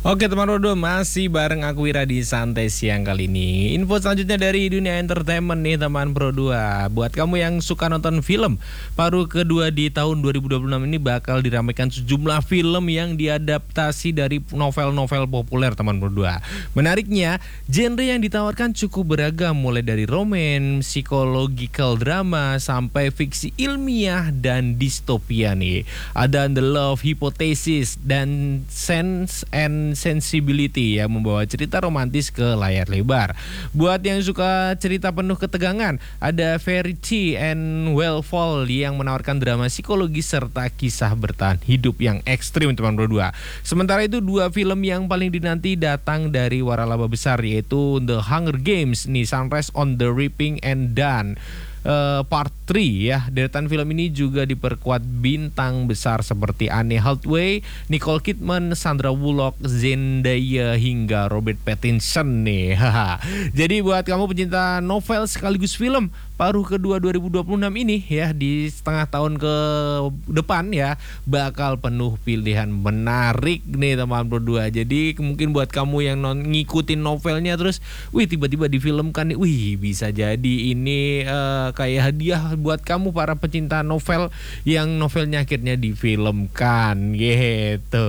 Oke teman Rodo, masih bareng aku Wira di Santai Siang kali ini. Info selanjutnya dari dunia entertainment nih teman Pro 2. Buat kamu yang suka nonton film, paruh kedua di tahun 2026 ini bakal diramaikan sejumlah film yang diadaptasi dari novel-novel populer teman Pro 2. Menariknya, genre yang ditawarkan cukup beragam, mulai dari romance, psychological drama, sampai fiksi ilmiah dan distopia nih. Ada The Love Hypothesis dan Sense and Sensibility yang membawa cerita romantis ke layar lebar. Buat yang suka cerita penuh ketegangan, ada Verity and Wellfall yang menawarkan drama psikologis serta kisah bertahan hidup yang ekstrim teman berdua. Sementara itu dua film yang paling dinanti datang dari waralaba besar, yaitu The Hunger Games nih, Sunrise on the Reaping and Dawn Part 3 ya. Deretan film ini juga diperkuat bintang besar seperti Anne Hathaway, Nicole Kidman, Sandra Bullock, Zendaya hingga Robert Pattinson nih. Jadi buat kamu pecinta novel sekaligus film, paruh kedua 2026 ini ya, di setengah tahun ke depan ya, bakal penuh pilihan menarik nih teman berdua. Jadi mungkin buat kamu yang ngikutin novelnya terus tiba-tiba difilmkan nih, bisa jadi ini kayak hadiah buat kamu para pecinta novel yang novelnya akhirnya difilmkan gitu.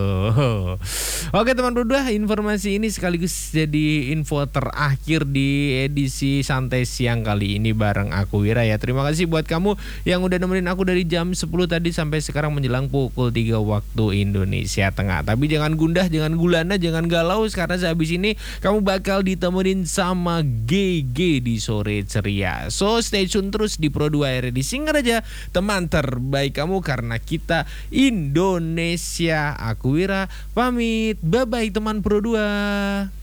Oke teman berdua, informasi ini sekaligus jadi info terakhir di edisi Santai Siang kali ini bareng aku Wira ya. Terima kasih buat kamu yang udah nemenin aku dari jam 10 tadi sampai sekarang menjelang pukul 3 waktu Indonesia Tengah. Tapi jangan gundah, jangan gulana, jangan galau, karena sehabis ini kamu bakal ditemenin sama GG di sore ceria. So stay tune terus di Pro 2 RRI Singaraja, teman terbaik kamu karena kita Indonesia. Aku Wira pamit, bye bye teman Pro 2.